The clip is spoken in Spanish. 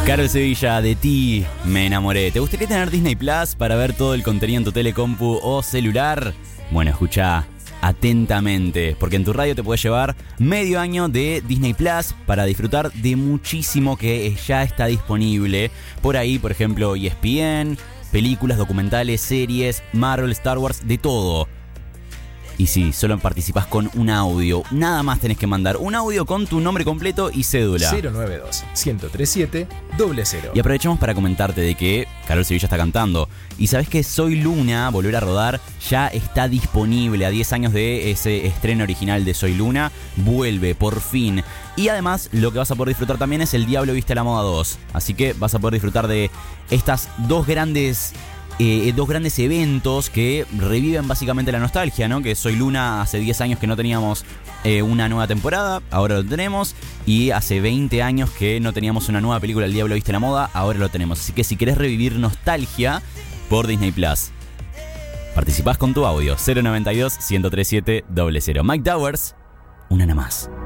Karol Sevilla, de ti me enamoré. ¿Te gustaría tener Disney Plus para ver todo el contenido en tu telecompu o celular? Bueno, escucha atentamente, porque en tu radio te puedes llevar medio año de Disney Plus para disfrutar de muchísimo que ya está disponible. Por ahí, por ejemplo, ESPN, películas, documentales, series, Marvel, Star Wars, de todo. Y sí, solo participás con un audio. Nada más tenés que mandar un audio con tu nombre completo y cédula. 092-137-00. Y aprovechamos para comentarte de que Karol Sevilla está cantando. Y sabés que Soy Luna, Volver a Rodar, ya está disponible a 10 años de ese estreno original de Soy Luna. Vuelve, por fin. Y además, lo que vas a poder disfrutar también es El Diablo Viste a la Moda 2. Así que vas a poder disfrutar de estas dos grandes eventos que reviven básicamente la nostalgia, ¿no? Que Soy Luna, hace 10 años que no teníamos una nueva temporada, ahora lo tenemos. Y hace 20 años que no teníamos una nueva película, El Diablo Viste la Moda, ahora lo tenemos. Así que si querés revivir nostalgia por Disney Plus, participás con tu audio 092-137-00. Mike Towers, una nada más.